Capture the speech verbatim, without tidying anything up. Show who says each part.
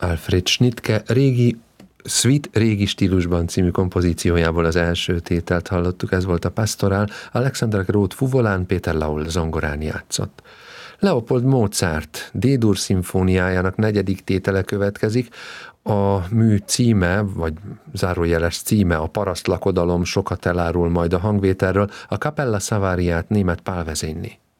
Speaker 1: Alfred Schnittke régi Suite régi stílusban című kompozíciójából az első tételt hallottuk, ez volt a Pastoral, Alexander Groth fuvolán, Péter Laul zongorán játszott. Leopold Mozart D-dur szimfóniájának negyedik tétele következik, a mű címe, vagy zárójeles címe a Paraszt lakodalom, sokat elárul majd a hangvételről, a Capella Savariát német Pál vezényli.